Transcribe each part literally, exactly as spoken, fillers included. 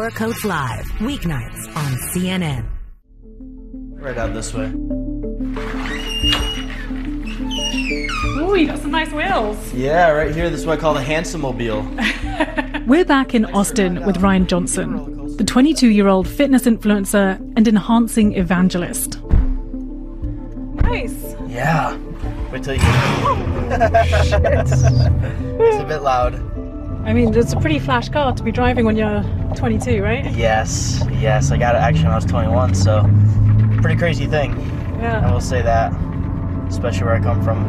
Power Coach Live, weeknights on C N N. Right out this way. Oh, you got some nice wheels. Yeah, right here. This is what I call the Handsome-mobile. We're back in Austin with Ryan Johnson, the twenty-two-year-old fitness influencer and enhancing evangelist. Nice. Yeah. Wait till you Shit. It's a bit loud. I mean, it's a pretty flash car to be driving when you're twenty-two, right? Yes, yes. I got it actually when I was twenty-one, so pretty crazy thing. Yeah. I will say that, especially where I come from.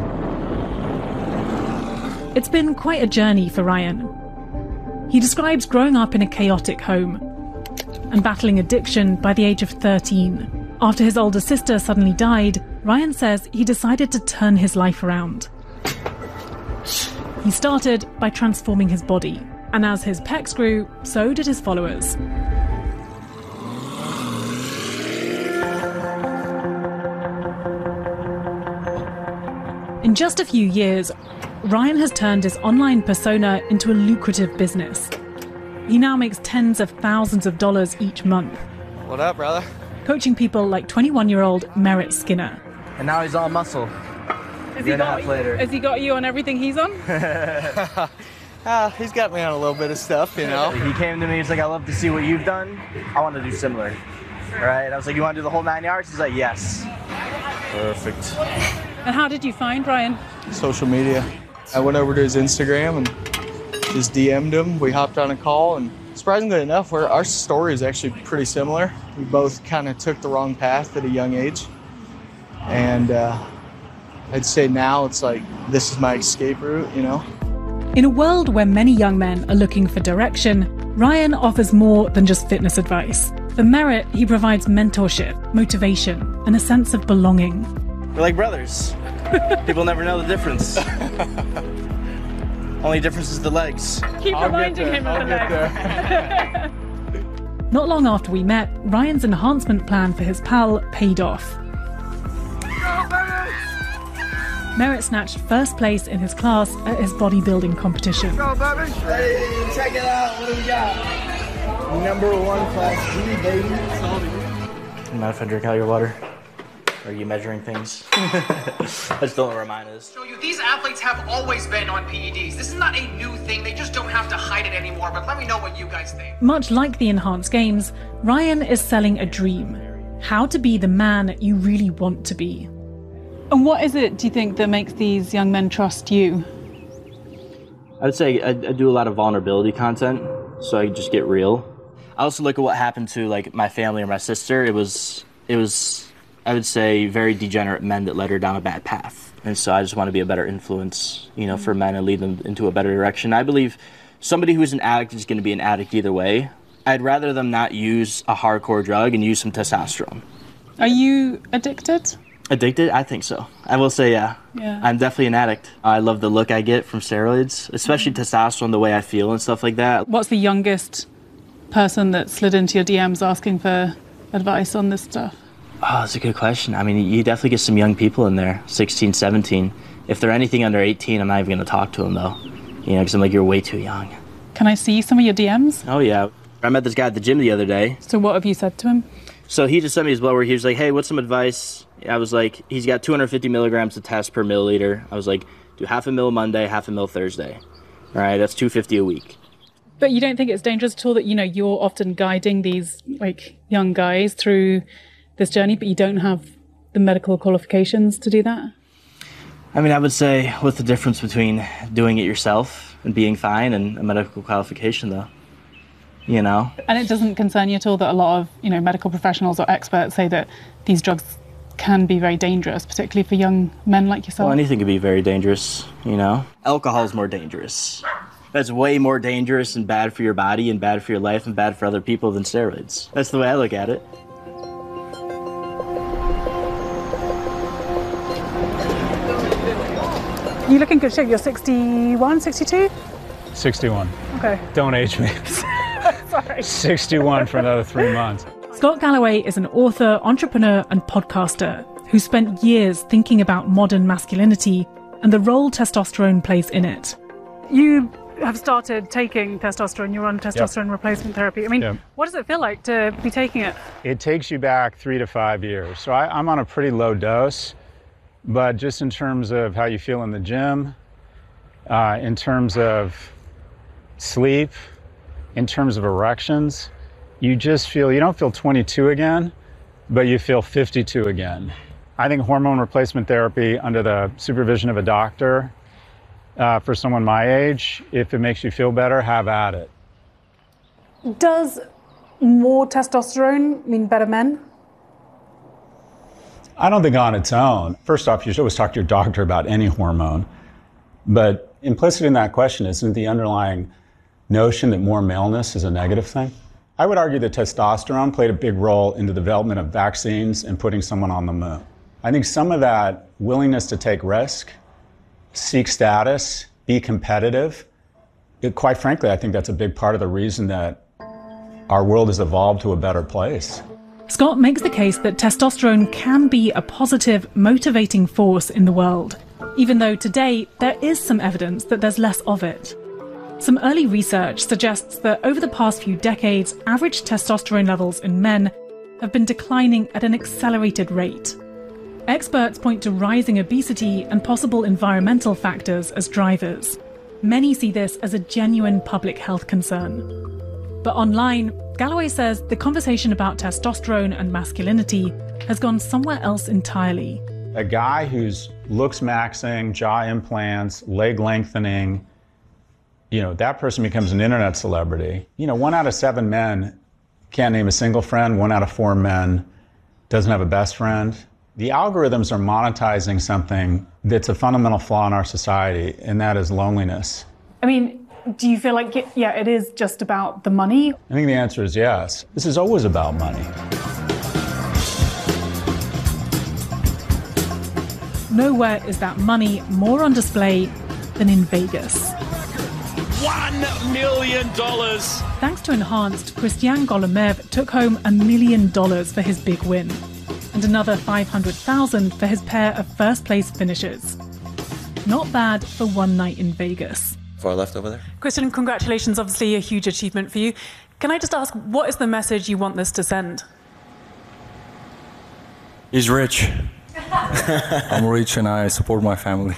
It's been quite a journey for Ryan. He describes growing up in a chaotic home and battling addiction by the age of thirteen. After his older sister suddenly died, Ryan says he decided to turn his life around. He started by transforming his body, and as his pecs grew, so did his followers. In just a few years, Ryan has turned his online persona into a lucrative business. He now makes tens of thousands of dollars each month. What up, brother? Coaching people like twenty-one-year-old Merritt Skinner. And now he's all muscle. Has he, got, later. has he got you on everything he's on? uh, he's got me on a little bit of stuff, you know. He came to me, he's like, I love to see what you've done. I want to do similar. All right, I was like, you want to do the whole nine yards? He's like, yes. Perfect. And how did you find Ryan? Social media. I went over to his Instagram and just D M'd him. We hopped on a call, and surprisingly enough, we're, our story is actually pretty similar. We both kind of took the wrong path at a young age. And uh, I'd say now it's like, this is my escape route, you know? In a world where many young men are looking for direction, Ryan offers more than just fitness advice. For Merritt, he provides mentorship, motivation, and a sense of belonging. We're like brothers. People never know the difference. Only difference is the legs. Keep I'll reminding get him there. of the I'll legs. Not long after we met, Ryan's enhancement plan for his pal paid off. Merritt snatched first place in his class at his bodybuilding competition. Go, baby. Hey, check it out. What do we got? Number one class G, baby. You mind if I drink out of your water? Are you measuring things? I just don't know where mine is. So you, these athletes have always been on P E Ds. This is not a new thing. They just don't have to hide it anymore. But let me know what you guys think. Much like the Enhanced Games, Ryan is selling a dream. How to be the man you really want to be. And what is it, do you think, that makes these young men trust you? I would say I, I do a lot of vulnerability content, so I just get real. I also look at what happened to like my family or my sister. It was, it was, I would say, very degenerate men that led her down a bad path. And so I just want to be a better influence, you know, for men and lead them into a better direction. I believe somebody who's an addict is going to be an addict either way. I'd rather them not use a hardcore drug and use some testosterone. Are you addicted? Addicted? I think so. I will say, yeah. Yeah. I'm definitely an addict. I love the look I get from steroids, especially mm-hmm. testosterone, the way I feel and stuff like that. What's the youngest person that slid into your D Ms asking for advice on this stuff? Oh, that's a good question. I mean, you definitely get some young people in there, sixteen, seventeen. If they're anything under eighteen, I'm not even going to talk to them, though. You know, because I'm like, you're way too young. Can I see some of your D Ms? Oh, yeah. I met this guy at the gym the other day. So what have you said to him? So he just sent me his blood work. He was like, hey, what's some advice? I was like, he's got two hundred fifty milligrams of test per milliliter. I was like, do half a mil Monday, half a mil Thursday. All right, that's two hundred fifty a week. But you don't think it's dangerous at all that, you know, you're often guiding these like young guys through this journey, but you don't have the medical qualifications to do that? I mean, I would say what's the difference between doing it yourself and being fine and a medical qualification, though? You know? And it doesn't concern you at all that a lot of, you know, medical professionals or experts say that these drugs can be very dangerous, particularly for young men like yourself? Well, anything can be very dangerous, you know? Alcohol's more dangerous. That's way more dangerous and bad for your body and bad for your life and bad for other people than steroids. That's the way I look at it. You look in good shape. You're sixty-one, sixty-two? sixty-one. Okay. Don't age me. Sorry. sixty-one for another three months. Scott Galloway is an author, entrepreneur, and podcaster who spent years thinking about modern masculinity and the role testosterone plays in it. You have started taking testosterone. You're on testosterone yep. replacement therapy. I mean, yep. what does it feel like to be taking it? It takes you back three to five years. So I, I'm on a pretty low dose, but just in terms of how you feel in the gym, uh, in terms of sleep, in terms of erections, you just feel, you don't feel twenty-two again, but you feel fifty-two again. I think hormone replacement therapy under the supervision of a doctor, uh, for someone my age, if it makes you feel better, have at it. Does more testosterone mean better men? I don't think on its own. First off, you should always talk to your doctor about any hormone. But implicit in that question isn't the underlying notion that more maleness is a negative thing. I would argue that testosterone played a big role in the development of vaccines and putting someone on the moon. I think some of that willingness to take risk, seek status, be competitive, it, quite frankly, I think that's a big part of the reason that our world has evolved to a better place. Scott makes the case that testosterone can be a positive, motivating force in the world, even though today there is some evidence that there's less of it. Some early research suggests that over the past few decades, average testosterone levels in men have been declining at an accelerated rate. Experts point to rising obesity and possible environmental factors as drivers. Many see this as a genuine public health concern. But online, Galloway says the conversation about testosterone and masculinity has gone somewhere else entirely. A guy who's looks maxing, jaw implants, leg lengthening, you know, that person becomes an internet celebrity. You know, one out of seven men can't name a single friend. One out of four men doesn't have a best friend. The algorithms are monetizing something that's a fundamental flaw in our society, and that is loneliness. I mean, do you feel like, yeah, it is just about the money? I think the answer is yes. This is always about money. Nowhere is that money more on display than in Vegas. One million dollars! Thanks to Enhanced, Christian Golomev took home a million dollars for his big win, and another five hundred thousand dollars for his pair of first-place finishes. Not bad for one night in Vegas. Far left over there. Christian, congratulations, obviously a huge achievement for you. Can I just ask, what is the message you want this to send? He's rich. I'm rich and I support my family.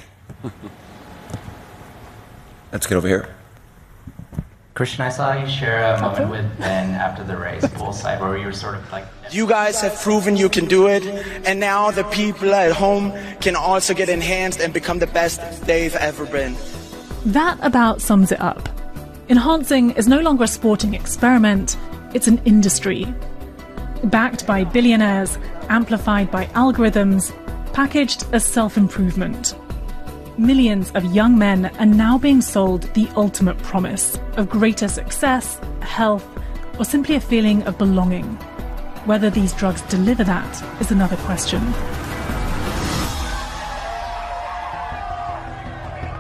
Let's get over here. Christian, I saw you share a moment with Ben after the race, poolside, where you were sort of like... You guys have proven you can do it, and now the people at home can also get enhanced and become the best they've ever been. That about sums it up. Enhancing is no longer a sporting experiment, it's an industry. Backed by billionaires, amplified by algorithms, packaged as self-improvement. Millions of young men are now being sold the ultimate promise of greater success, health, or simply a feeling of belonging. Whether these drugs deliver that is another question.